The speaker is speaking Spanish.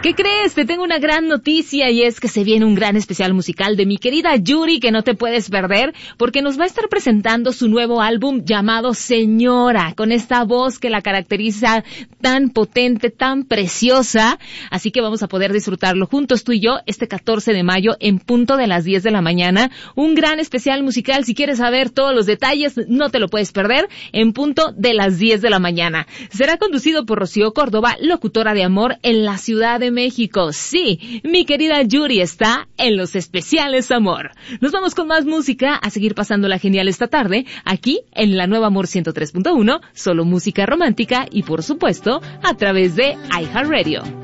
¿Qué crees? Te tengo una gran noticia y es que se viene un gran especial musical de mi querida Yuri que no te puedes perder porque nos va a estar presentando su nuevo álbum llamado Señora, con esta voz que la caracteriza tan potente, tan preciosa. Así que vamos a poder disfrutarlo juntos tú y yo este 14 de mayo en punto de las 10 de la mañana. Un gran especial musical. Si quieres saber todos los detalles, no te lo puedes perder en punto de las 10 de la mañana. Será conducido por Rocío Córdoba, locutora de amor en la Ciudad de México. Sí, mi querida Yuri está en los especiales Amor. Nos vamos con más música, a seguir pasándola genial esta tarde, aquí en la Nueva Amor 103.1, solo música romántica y por supuesto a través de iHeartRadio.